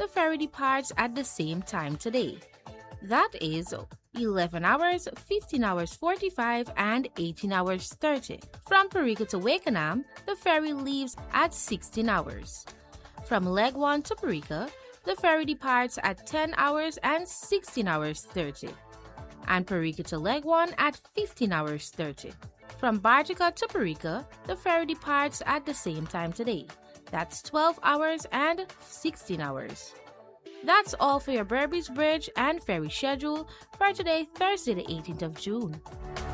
ferry departs at the same time today. That is 11 hours, 15 hours 45, and 18 hours 30. From Perica to Wakenham, the ferry leaves at 16 hours. From Leg 1 to Perica, the ferry departs at 10 hours and 16 hours 30. And Perica to Leg 1 at 15 hours 30. From Bartica to Perica, the ferry departs at the same time today. That's 12 hours and 16 hours. That's all for your Burbage Bridge and ferry schedule for today, Thursday the 18th of June.